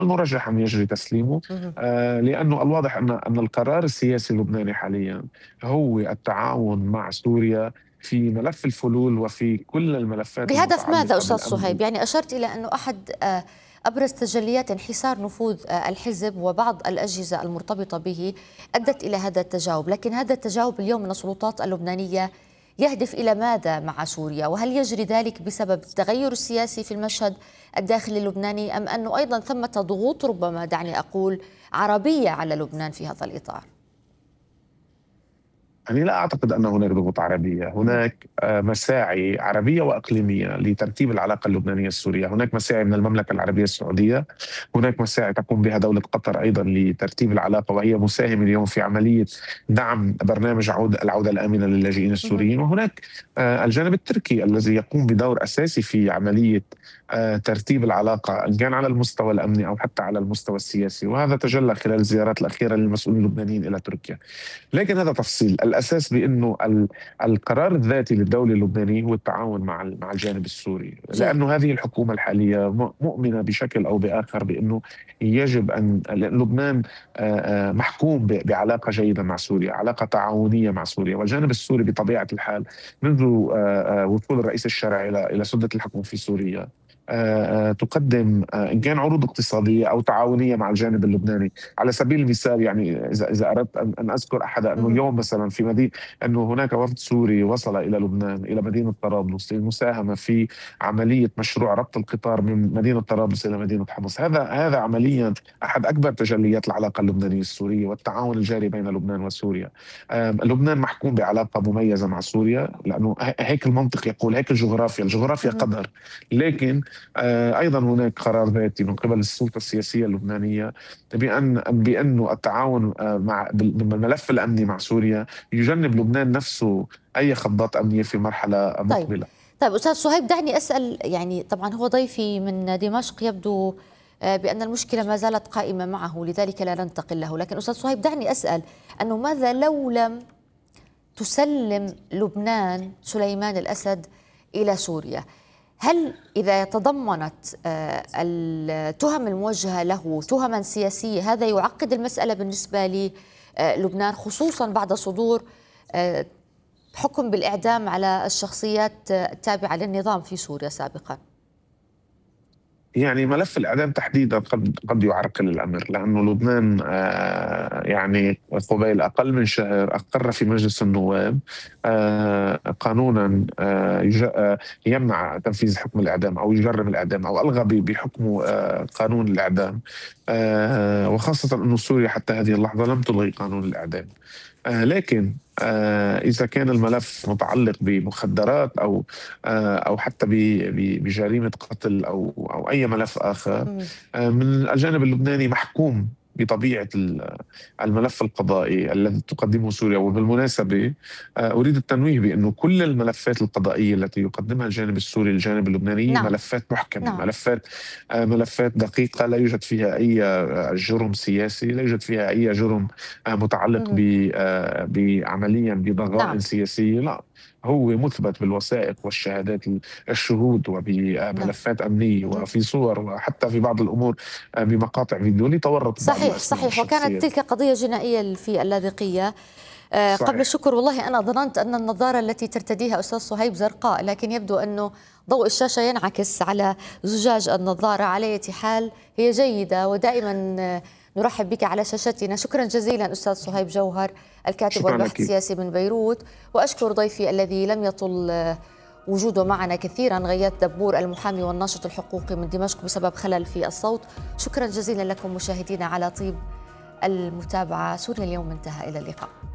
المرجح أن يجري تسليمه. مهم. لأنه الواضح أن القرار السياسي اللبناني حاليا هو التعاون مع سوريا في ملف الفلول وفي كل الملفات بهدف ماذا المتعلقة أستاذ بالأمن. صهيب؟ يعني أشرت إلى أنه أحد أبرز تجليات انحسار نفوذ الحزب وبعض الأجهزة المرتبطة به أدت إلى هذا التجاوب، لكن هذا التجاوب اليوم من السلطات اللبنانية يهدف إلى ماذا مع سوريا؟ وهل يجري ذلك بسبب التغير السياسي في المشهد الداخلي اللبناني، أم أنه أيضا ثمة ضغوط ربما دعني أقول عربية على لبنان في هذا الإطار؟ يعني لا أعتقد أن هناك ضغوط عربية، هناك مساعي عربية وإقليمية لترتيب العلاقة اللبنانية السورية. هناك مساعي من المملكة العربية السعودية، هناك مساعي تقوم بها دولة قطر أيضا لترتيب العلاقة، وهي مساهمة اليوم في عملية دعم برنامج العودة الآمنة للاجئين السوريين. وهناك الجانب التركي الذي يقوم بدور أساسي في عملية ترتيب العلاقة، إن كان على المستوى الأمني أو حتى على المستوى السياسي، وهذا تجلى خلال الزيارات الأخيرة للمسؤولين اللبنانيين إلى تركيا. لكن هذا تفصيل. الأساس بأنه القرار الذاتي للدولة اللبنانية هو التعاون مع الجانب السوري، جيد. لأنه هذه الحكومة الحالية مؤمنة بشكل أو بآخر بأنه يجب أن لبنان محكوم بعلاقة جيدة مع سوريا، علاقة تعاونية مع سوريا. والجانب السوري بطبيعة الحال منذ وصول الرئيس الشرعي إلى سدة الحكم في سوريا تقدم إن كان عروض اقتصادية أو تعاونية مع الجانب اللبناني. على سبيل المثال، يعني إذا أردت أن أذكر أحد، أنه اليوم مثلا في مدينة، أنه هناك وفد سوري وصل إلى لبنان إلى مدينة طرابلس للمساهمة في عملية مشروع ربط القطار من مدينة طرابلس إلى مدينة حمص. هذا عمليا أحد أكبر تجليات العلاقة اللبنانية السورية والتعاون الجاري بين لبنان وسوريا. لبنان محكوم بعلاقة مميزة مع سوريا، لأنه هيك المنطق يقول، هيك الجغرافيا قدر. لكن أيضا هناك قرار ذاتي من قبل السلطة السياسية اللبنانية بأنه التعاون بالملف الأمني مع سوريا يجنب لبنان نفسه أي خطات أمنية في مرحلة طيب. مقبلة. طيب أستاذ صهيب، دعني أسأل، يعني طبعا هو ضيفي من دمشق يبدو بأن المشكلة ما زالت قائمة معه، لذلك لا ننتقل له، لكن أستاذ صهيب دعني أسأل أنه ماذا لو لم تسلم لبنان سليمان الأسد إلى سوريا؟ هل إذا تضمنت التهم الموجهة له تهما سياسية هذا يعقد المسألة بالنسبة للبنان، خصوصا بعد صدور حكم بالإعدام على الشخصيات التابعة للنظام في سوريا سابقا؟ يعني ملف الإعدام تحديدا قد يعرقل الأمر، لأنه لبنان يعني قبيل أقل من شهر أقر في مجلس النواب قانونا يمنع تنفيذ حكم الإعدام أو يجرم الإعدام أو ألغى بحكمه قانون الإعدام. وخاصة أنه سوريا حتى هذه اللحظة لم تلغي قانون الإعدام. لكن إذا كان الملف متعلق بمخدرات أو حتى بجريمة قتل أو أي ملف آخر، من الجانب اللبناني محكوم بطبيعة الملف القضائي الذي تقدمه سوريا. وبالمناسبة أريد التنويه بأنه كل الملفات القضائية التي يقدمها الجانب السوري للجانب اللبناني نعم. ملفات محكمة، نعم. ملفات دقيقة، لا يوجد فيها أي جرم سياسي، لا يوجد فيها أي جرم متعلق بعمليا بضغائن نعم. سياسية. لا، هو مثبت بالوثائق والشهادات، الشهود، نعم. وبملفات أمنية وفي صور، وحتى في بعض الأمور بمقاطع فيديو لتورط بعض صحيح الأسماء صحيح، وكانت الشخصية. تلك قضية جنائية في اللاذقية. قبل صحيح. الشكر، والله أنا ظننت أن النظارة التي ترتديها أستاذ صهيب زرقاء، لكن يبدو أنه ضوء الشاشة ينعكس على زجاج النظارة. على أي حال هي جيدة، ودائما نرحب بك على شاشتنا. شكرا جزيلا أستاذ صهيب جوهر، الكاتب شكرا والباحث لك. السياسي من بيروت. وأشكر ضيفي الذي لم يطل وجوده معنا كثيرا، غياث دبور المحامي والناشط الحقوقي من دمشق بسبب خلل في الصوت. شكرا جزيلا لكم مشاهدينا على طيب المتابعة. سوريا اليوم انتهى، إلى اللقاء.